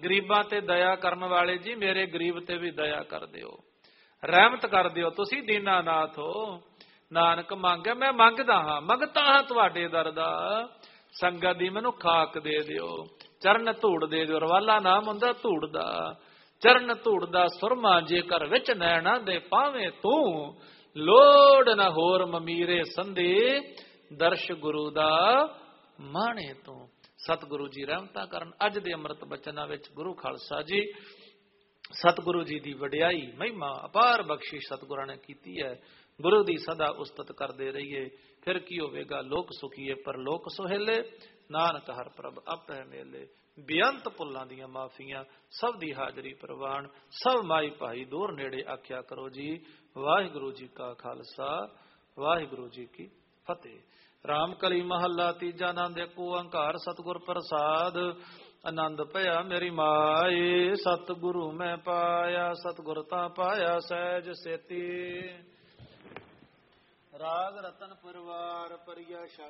ਗਰੀਬਾਂ ਤੇ ਦਇਆ ਕਰਨ ਵਾਲੇ ਜੀ, ਮੇਰੇ ਗਰੀਬ ਤੇ ਵੀ ਦਇਆ ਕਰ ਦਿਓ, ਰਹਿਮਤ ਕਰ ਦਿਓ, ਤੁਸੀਂ ਦੀਨਾਨਾਥ ਹੋ। ਨਾਨਕ ਮੰਗਿਆ, ਮੈਂ ਮੰਗਦਾ ਹਾਂ, ਮੰਗਤਾ ਹਾਂ ਤੁਹਾਡੇ ਦਰ ਦਾ, ਸੰਗਤ ਦੀ ਮੈਨੂੰ ਖਾਕ ਦੇ ਦਿਓ, ਚਰਨ ਧੂੜ ਦੇ ਦਿਓ। ਰਵਾਲਾ ਨਾਮ ਹੁੰਦਾ ਧੂੜ ਦਾ, ਚਰਨ ਧੂੜ ਦਾ ਸੁਰਮਾ ਜੇ ਘਰ ਵਿੱਚ ਨੈਣਾ ਦੇ ਪਾਵੇਂ ਤੂੰ, ਲੋੜ ਨਾ ਹੋਰ ਮਮੀਰੇ ਸੰਦੇ, ਦਰਸ਼ ਗੁਰੂ ਦਾ ਮਾਣੇ ਤੂੰ। ਸਤਿਗੁਰੂ ਜੀ ਰਹਿਮਤਾਂ ਕਰਨ। ਅੱਜ ਦੇ ਅੰਮ੍ਰਿਤ ਬਚਨਾਂ ਵਿੱਚ ਗੁਰੂ ਖਾਲਸਾ ਜੀ ਸਤਿਗੁਰੂ ਜੀ ਦੀ ਵਡਿਆਈ ਮਹਿਮਾ ਅਪਾਰ ਬਖਸ਼ਿਸ਼ ਸਤਿਗੁਰਾਂ ਨੇ ਕੀਤੀ ਹੈ। ਗੁਰੂ ਦੀ ਸਦਾ ਉਸਤਤ ਕਰਦੇ ਰਹੀਏ, ਫਿਰ ਕੀ ਹੋਵੇਗਾ, ਲੋਕ ਸੁਖੀਏ ਪਰ ਲੋਕ ਸੁਹੇਲੇ, ਨਾਨਕ ਹਰ ਪ੍ਰਭ ਆਪੇ ਮੇਲੇ। ਬੇਅੰਤ ਭੁੱਲਾਂ ਦੀਆਂ ਮਾਫੀਆਂ, ਸਭ ਦੀ ਹਾਜ਼ਰੀ ਪ੍ਰਵਾਨ, ਸਭ ਮਾਈ ਭਾਈ ਦੂਰ ਨੇੜੇ ਆਖਿਆ ਕਰੋ ਜੀ। ਵਾਹਿਗੁਰੂ ਜੀ ਕਾ ਖਾਲਸਾ, ਵਾਹਿਗੁਰੂ ਜੀ ਕੀ ਫਤਿਹ। ਰਾਮ ਕਲੀ ਮਹੱਲਾ ਤੀਜਾ। ਆਨੰਦ ਏਕ ਓੰਕਾਰ ਸਤਿਗੁਰ ਪ੍ਰਸਾਦ। ਆਨੰਦ ਭਇਆ ਮੇਰੀ ਮਾਏ, ਸਤਿਗੁਰੂ ਮੈਂ ਪਾਇਆ, ਸਤਿਗੁਰ ਤਾਂ ਪਾਇਆ ਸਹਿਜ ਸੇਤੀ। ਰਾਗ ਰਤਨ ਪਰਿਵਾਰ ਪਰਿਆ